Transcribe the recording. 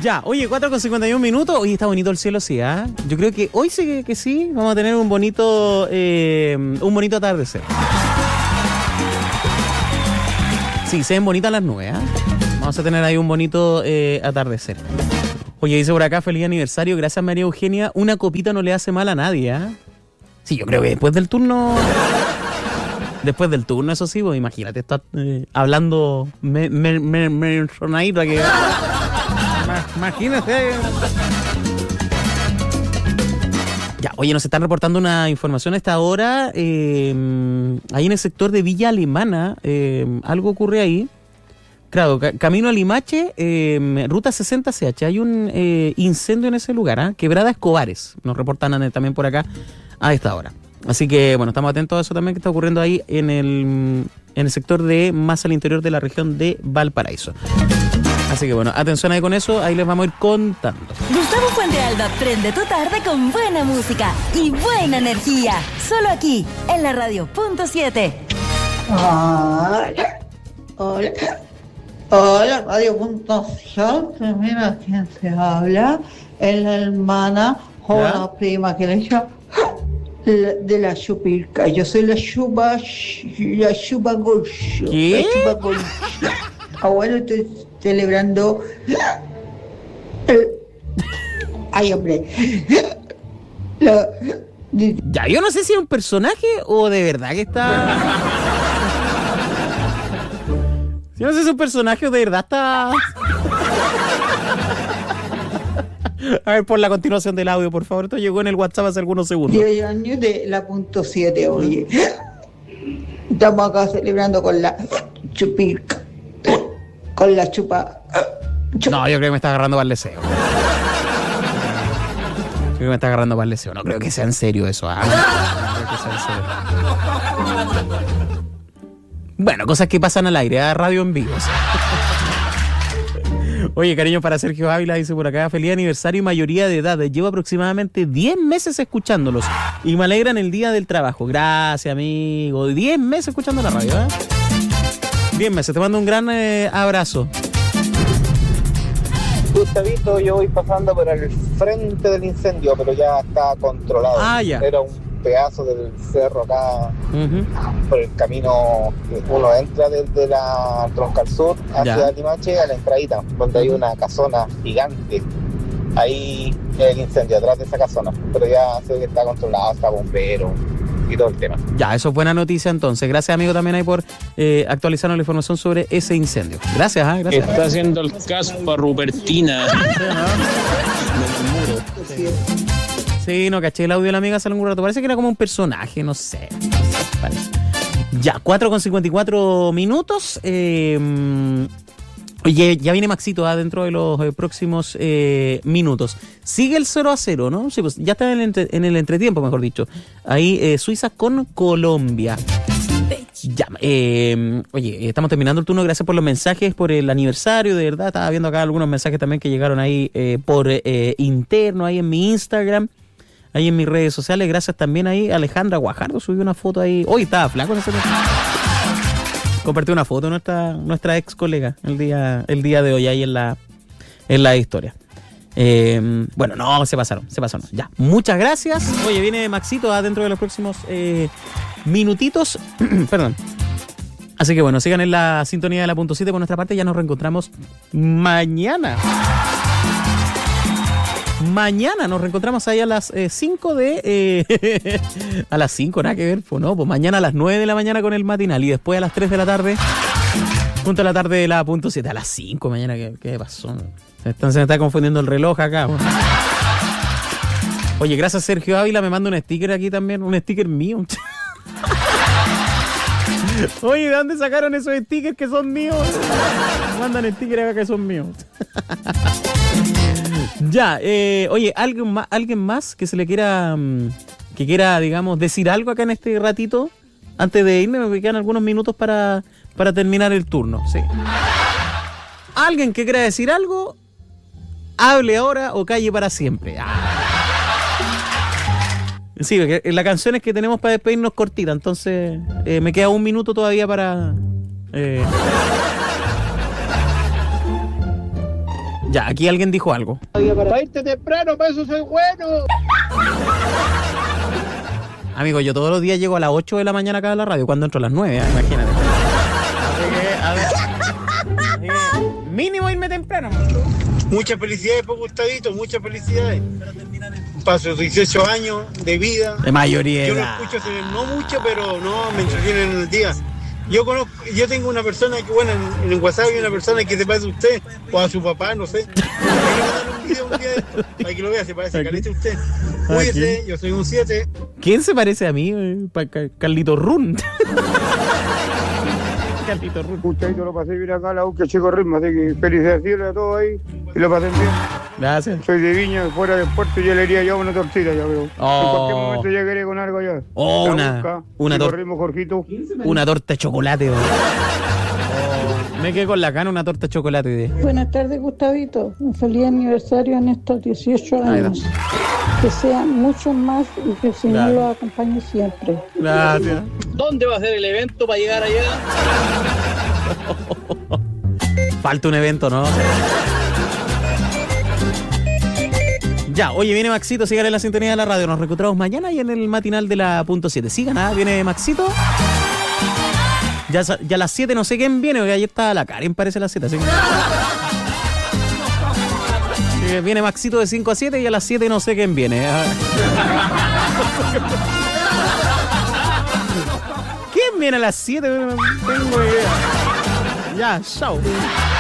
Ya, oye, 4:51. Oye, está bonito el cielo, sí, ¿ah? Yo creo que hoy sí que sí, vamos a tener un bonito atardecer. Sí, se ven bonitas las nubes, ¿ah? Vamos a tener ahí un bonito atardecer. Oye, dice por acá, feliz aniversario, gracias María Eugenia. Una copita no le hace mal a nadie, ¿ah? Sí, yo creo que después del turno... Después del turno, eso sí, pues imagínate, estás hablando sonadito aquí. Imagínate. Ya, oye, nos están reportando una información a esta hora. Ahí en el sector de Villa Alemana, algo ocurre ahí. Claro, camino a Limache, ruta 60CH. Hay un incendio en ese lugar, ¿eh? Quebrada Escobares. Nos reportan también por acá a esta hora. Así que, bueno, estamos atentos a eso también que está ocurriendo ahí en el sector de más al interior de la región de Valparaíso. Así que, bueno, atención ahí con eso, ahí les vamos a ir contando. Gustavo Fuentealba prende tu tarde con buena música y buena energía. Solo aquí, en la Radio.7. Hola, Radio.7. Mira quién se habla. Es la hermana o la prima que le echa de la chupirca. Yo soy la chupa golcho. ¿Qué? La chupa golcho. Bueno, estoy celebrando. Ay, hombre. Ya, yo no sé si es un personaje o de verdad que está... Yo no sé si es un personaje o de verdad está... A ver, por la continuación del audio, por favor. Esto llegó en el WhatsApp hace algunos segundos. 10 años de la .7, oye. Estamos acá celebrando con la chupirca. Con la chupa. No, yo creo que me está agarrando para el deseo. Creo que me está agarrando para el deseo. No creo que sea en serio eso. No creo que sea en serio. Bueno, cosas que pasan al aire, radio en vivo. Oye, cariño para Sergio Ávila, dice por acá, feliz aniversario y mayoría de edad. Llevo aproximadamente 10 meses escuchándolos y me alegran el día del trabajo. Gracias, amigo. 10 meses escuchando la radio, ¿eh? 10 meses. Te mando un gran abrazo. Gustavito, yo voy pasando por el frente del incendio, pero ya está controlado. Ah, ya. Era un pedazo del cerro acá, por el camino que uno entra desde la Troncal Sur hacia Limache, a la entradita, donde hay una casona gigante. Ahí el incendio, atrás de esa casona. Pero ya sé que está controlado, está bombero y todo el tema. Ya, eso es buena noticia entonces. Gracias, amigo, también ahí por actualizarnos la información sobre ese incendio. Gracias, gracias. Está haciendo el caso a Rupertina. Sí, no caché el audio de la amiga hace algún rato. Parece que era como un personaje, no sé. Parece. Ya, 4:54. Oye, ya viene Maxito dentro de los próximos minutos. Sigue el 0-0, ¿no? Sí, pues ya está en el entretiempo, mejor dicho. Ahí Suiza con Colombia. Ya, oye, estamos terminando el turno. Gracias por los mensajes, por el aniversario, de verdad. Estaba viendo acá algunos mensajes también que llegaron ahí por interno, ahí en mi Instagram, ahí en mis redes sociales. Gracias también ahí Alejandra Guajardo, subió una foto ahí. Hoy estaba flaco en ese momento. Compartió una foto nuestra ex colega el día de hoy ahí en la historia. Bueno, no, se pasaron. Ya, muchas gracias. Oye, viene Maxito dentro de los próximos minutitos. Perdón. Así que bueno, sigan en la sintonía de la .7 por nuestra parte. Ya nos reencontramos mañana. Mañana nos reencontramos ahí a las 5 a las 5, nada que ver, pues no, pues mañana a las 9 de la mañana con el matinal y después a las 3 de la tarde, junto a la tarde de la .7, a las 5 mañana, ¿qué pasó? Se me está confundiendo el reloj acá. Pues. Oye, gracias Sergio Ávila, me manda un sticker aquí también, un sticker mío. Oye, ¿de dónde sacaron esos stickers que son míos? Me mandan stickers acá que son míos. Ya, oye, alguien más que se le quiera, digamos, decir algo acá en este ratito, antes de irme, me quedan algunos minutos para terminar el turno, sí. Alguien que quiera decir algo, hable ahora o calle para siempre. Sí, porque la canción es que tenemos para despedirnos cortita, entonces me queda un minuto todavía para... Ya, aquí alguien dijo algo. Para irte temprano, para eso soy bueno. Amigo, yo todos los días llego a las 8 de la mañana acá a la radio, cuando entro a las 9, imagínate. Así que, a ver. Mínimo irme temprano. Muchas felicidades por Gustavito, muchas felicidades. Paso 18 años de vida. De mayoría. Yo lo escucho, no mucho, pero no me entretienen en el día. Yo tengo una persona que, bueno, en el WhatsApp hay una persona que se parece a usted, o a su papá, no sé. Voy a mandar un video un día de esto, para que lo vea, se parece caleta a usted. Cuídese, yo soy un 7. ¿Quién se parece a mí? Carlito Run. Carlito Run. Gustavito, lo pasé bien acá, la U que Chico Ritmo, así que felicidades a todos ahí, y lo pasen bien. Gracias. Soy de Viña, fuera del puerto, y yo le haría yo una tortita, ya veo. Oh. En cualquier momento llegaré con algo allá. Oh, una Chico Ritmo, Jorgito. Una torta de chocolate. Me quedé con la cana, una torta de chocolate. Buenas tardes, Gustavito. Un feliz aniversario en estos 18 años. Que sean muchos más y que el Señor los acompañe siempre. Gracias. ¿Dónde va a ser el evento para llegar allá? Falta un evento, ¿no? Ya, oye, viene Maxito, sigan en la sintonía de la radio. Nos reencontramos mañana y en el matinal de la .7. Sigan, viene Maxito. Ya a las 7 no sé quién viene, porque ayer estaba la Karen, parece a las 7. Así que viene Maxito de 5 a 7 y a las 7 no sé quién viene. ¿Quién viene a las 7? No tengo idea. Ya, chao.